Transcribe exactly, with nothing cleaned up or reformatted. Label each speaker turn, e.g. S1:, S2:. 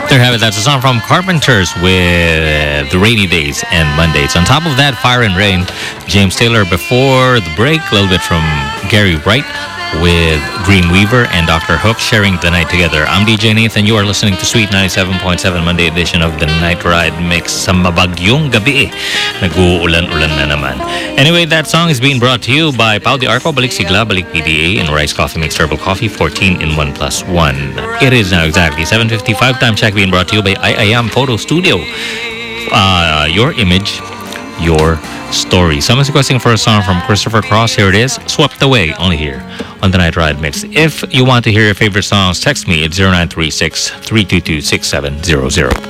S1: There you have it. That's a song from Carpenters with The Rainy Days and Mondays. On top of that, Fire and Rain, James Taylor. Before the break, a little bit from Gary Wright with Green Weaver and Doctor Hook sharing the night together. I'm D J Nathan. You are listening to Sweet ninety-seven point seven, Monday edition of the Night Ride Mix. Sa mabagyong gabi, nag-uulan-ulan na naman. Anyway, that song is being brought to you by Pau de Arco, Balik Sigla, Balik P D A, and Rice Coffee Mix Herbal Coffee, fourteen in one plus one. It is now exactly seven fifty-five. Time check being brought to you by I Am Photo Studio. Uh, your image, your story. Someone's requesting for a song from Christopher Cross. Here it is, Swept Away, only here on the Night Ride Mix. If you want to hear your favorite songs, text me at zero nine three six, three two two, six seven zero zero.